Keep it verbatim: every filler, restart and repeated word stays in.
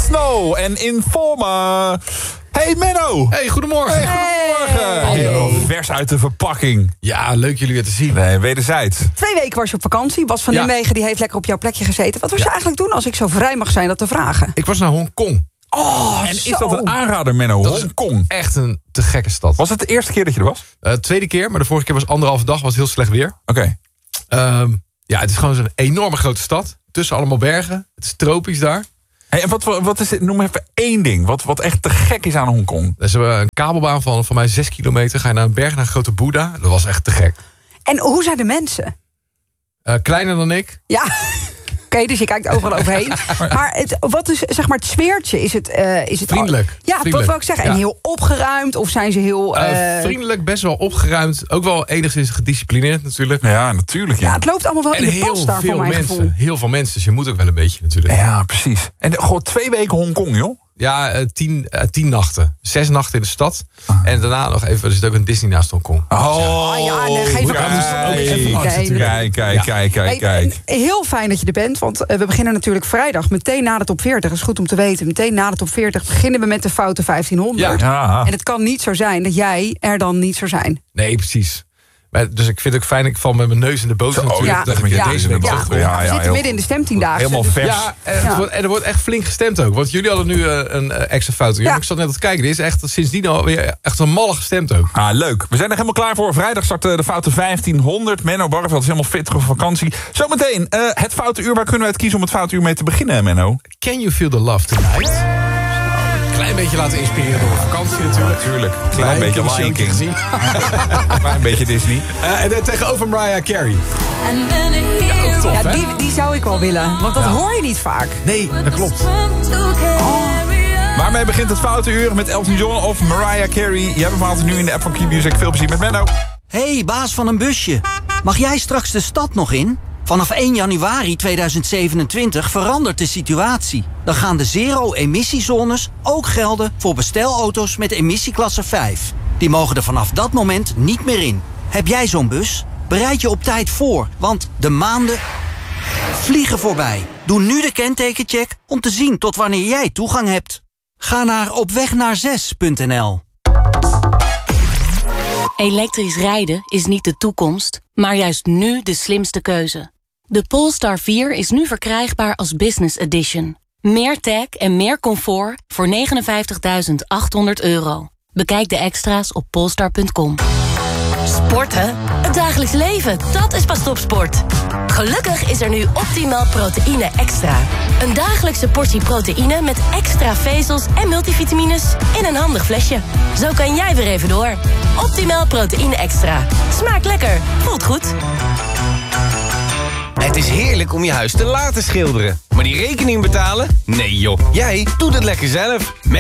Snow en Informer. Hey Menno! Hey, goedemorgen. Hey, goedemorgen. Hey. Hey, vers uit de verpakking. Ja, leuk jullie weer te zien. Nee, wederzijds. Twee weken was je op vakantie. Bas van Ja. Nimwegen die heeft lekker op jouw plekje gezeten. Wat was Ja. je eigenlijk doen als ik zo vrij mag zijn dat te vragen? Ik was naar Hongkong. Oh, En is dat een aanrader, Menno? Dat is Hongkong. echt een te gekke stad. Was het de eerste keer dat je er was? Uh, tweede keer, maar de vorige keer was anderhalve dag, was heel slecht weer. Oké. Okay. Um, ja, het is gewoon zo'n enorme grote stad. Tussen allemaal bergen. Het is tropisch daar. Hey, en wat, wat is het? Noem even één ding. Wat, wat echt te gek is aan Hongkong. Er is een kabelbaan van, van mij zes kilometer. Ga je naar een berg, naar een grote Boeddha. Dat was echt te gek. En hoe zijn de mensen? Uh, kleiner dan ik. Ja, oké, okay, dus je kijkt overal overheen. Maar het, wat is zeg maar het sfeertje? Is het, uh, is het vriendelijk. Al, ja, vriendelijk. wat wil ik zeggen? Ja. En heel opgeruimd? Of zijn ze heel... Uh... Uh, vriendelijk, best wel opgeruimd. Ook wel enigszins gedisciplineerd natuurlijk. Ja, natuurlijk. Ja, ja het loopt allemaal wel en in de pas heel daar, veel voor mijn mensen. gevoel. Heel veel mensen, dus je moet ook wel een beetje natuurlijk. Ja, precies. En gewoon twee weken Hongkong, joh. Ja, uh, tien, uh, tien nachten. Zes nachten in de stad. Ah. En daarna nog even, er zit ook een Disney naast Hongkong. Oh, ah, ja, nee, geef kijk, kijk, kijk, kijk, kijk, kijk. Heel fijn dat je er bent, want uh, we beginnen natuurlijk vrijdag. Meteen na de top veertig, dat is goed om te weten. Meteen na de top veertig beginnen we met de foute vijftienhonderd. Ja. En het kan niet zo zijn dat jij er dan niet zou zijn. Nee, precies. Maar, dus ik vind het ook fijn, ik val met mijn neus in de boter natuurlijk. Ja, dat ik met je ja, deze in de ja, boter. ja, Ja, we ja, zitten heel midden in de stemtiendaagse. Helemaal dus- vers. Ja, en, Ja. Het wordt, en er wordt echt flink gestemd ook. Want jullie hadden nu uh, een uh, extra fout. Ja. Ik zat net aan het kijken. Dit is echt sindsdien alweer echt een malle gestemd ook. Ah, leuk. We zijn er helemaal klaar voor. Vrijdag start uh, de foute vijftienhonderd. Menno Barreveld is helemaal fit voor vakantie. Zometeen uh, het foute uur. Waar kunnen we het kiezen om het foute uur mee te beginnen, Menno? Can you feel the love tonight? Klein beetje laten inspireren door vakantie natuurlijk. Natuurlijk. Klein beetje Lion King. gezien. Klein beetje Disney. Uh, en uh, tegenover Mariah Carey. Ja, ook tof, ja, hè? die, die zou ik wel willen, want dat Ja. hoor je niet vaak. Nee, dat klopt. Waarmee begint het foute uur met Elton John of Mariah Carey? Je hebt hem altijd nu in de app van Q-Music. Veel plezier met Menno. Hey, baas van een busje. Mag jij straks de stad nog in? Vanaf één januari tweeduizend zevenentwintig verandert de situatie. Dan gaan de zero-emissiezones ook gelden voor bestelauto's met emissieklasse vijf. Die mogen er vanaf dat moment niet meer in. Heb jij zo'n bus? Bereid je op tijd voor, want de maanden vliegen voorbij. Doe nu de kentekencheck om te zien tot wanneer jij toegang hebt. Ga naar opwegnaar zes punt n l. Elektrisch rijden is niet de toekomst, maar juist nu de slimste keuze. De Polestar vier is nu verkrijgbaar als Business Edition. Meer tech en meer comfort voor negenenvijftigduizend achthonderd euro. Bekijk de extra's op polestar punt com. Sporten? Het dagelijks leven, dat is pas topsport. Gelukkig is er nu Optimal Proteïne Extra. Een dagelijkse portie proteïne met extra vezels en multivitamines in een handig flesje. Zo kan jij weer even door. Optimal Proteïne Extra. Smaakt lekker, voelt goed. Het is heerlijk om je huis te laten schilderen. Maar die rekening betalen? Nee joh, jij doet het lekker zelf. Met